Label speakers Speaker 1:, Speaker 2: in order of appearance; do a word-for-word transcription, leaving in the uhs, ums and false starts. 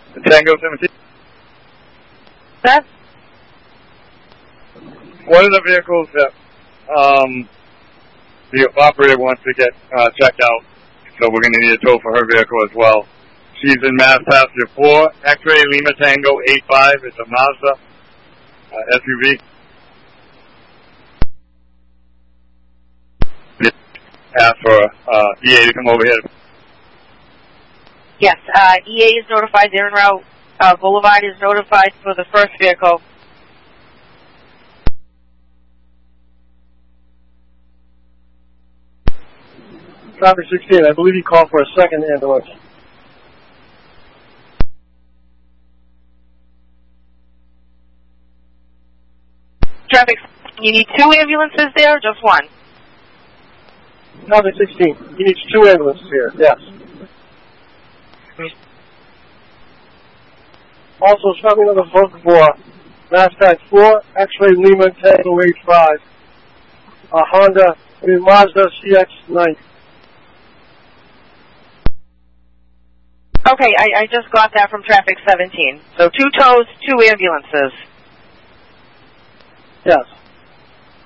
Speaker 1: Tango seventeen.
Speaker 2: That?
Speaker 1: One of the vehicles that um, the operator wants to get uh, checked out, so we're going to need a tow for her vehicle as well. She's in Mass Passenger four, X-Ray Lima Tango eight five. It's a Mazda uh, S U V. Ask for uh, E A to come over here.
Speaker 2: Yes, uh, E A is notified. They're en route. Uh, Boulevard is notified for the first vehicle.
Speaker 3: Traffic sixteen, I believe you called for a second ambulance.
Speaker 2: Traffic, you need two ambulances there or just one?
Speaker 3: Traffic sixteen, he needs two ambulances here, yes. Also, something on the book for Mass four, X-Ray Lima Tango eight five, a Honda, I mean Mazda C X ninety.
Speaker 2: Okay, I, I just got that from Traffic seventeen. So two tows, two ambulances.
Speaker 3: Yes.